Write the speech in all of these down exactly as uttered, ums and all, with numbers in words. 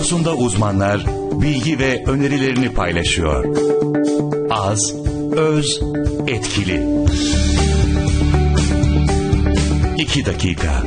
konusunda uzmanlar bilgi ve önerilerini paylaşıyor. Az, öz, etkili. İki dakika.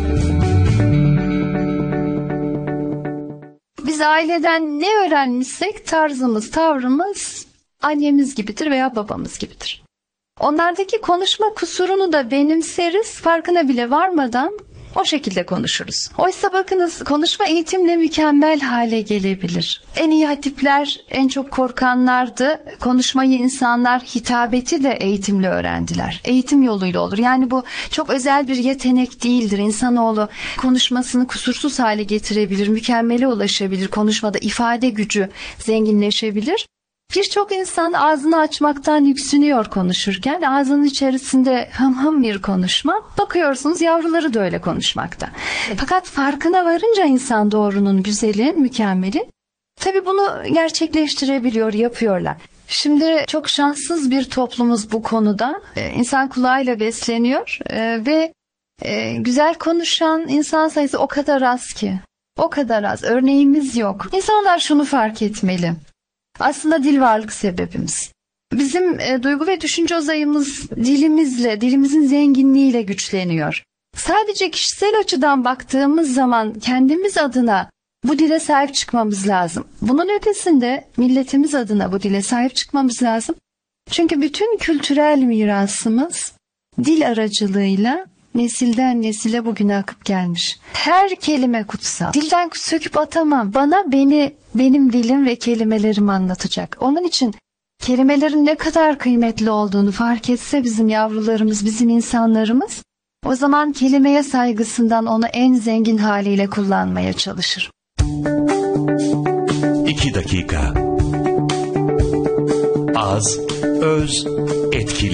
Biz aileden ne öğrenmişsek tarzımız, tavrımız annemiz gibidir veya babamız gibidir. Onlardaki konuşma kusurunu da benimseriz, farkına bile varmadan o şekilde konuşuruz. Oysa bakınız, konuşma eğitimle mükemmel hale gelebilir. En iyi hatipler, en çok korkanlardı. Konuşmayı insanlar, hitabeti de eğitimle öğrendiler. Eğitim yoluyla olur. Yani bu çok özel bir yetenek değildir. İnsanoğlu konuşmasını kusursuz hale getirebilir, mükemmele ulaşabilir. Konuşmada ifade gücü zenginleşebilir. Birçok insan ağzını açmaktan yüksünüyor konuşurken, ağzının içerisinde hım hım bir konuşma. Bakıyorsunuz yavruları da öyle konuşmakta. Fakat farkına varınca insan doğrunun, güzelin, mükemmelin, tabii bunu gerçekleştirebiliyor, yapıyorlar. Şimdi çok şanssız bir toplumuz bu konuda. İnsan kulağıyla besleniyor ve güzel konuşan insan sayısı o kadar az ki. O kadar az. Örneğimiz yok. İnsanlar şunu fark etmeli. Aslında dil varlık sebebimiz. Bizim e, duygu ve düşünce uzayımız dilimizle, dilimizin zenginliğiyle güçleniyor. Sadece kişisel açıdan baktığımız zaman kendimiz adına bu dile sahip çıkmamız lazım. Bunun ötesinde milletimiz adına bu dile sahip çıkmamız lazım. Çünkü bütün kültürel mirasımız dil aracılığıyla nesilden nesile bugüne akıp gelmiş. Her kelime kutsal. Dilden söküp atamam. Bana beni, benim dilim ve kelimelerim anlatacak. Onun için kelimelerin ne kadar kıymetli olduğunu fark etse bizim yavrularımız, bizim insanlarımız, o zaman kelimeye saygısından onu en zengin haliyle kullanmaya çalışır. İki dakika. Az, öz, etkili.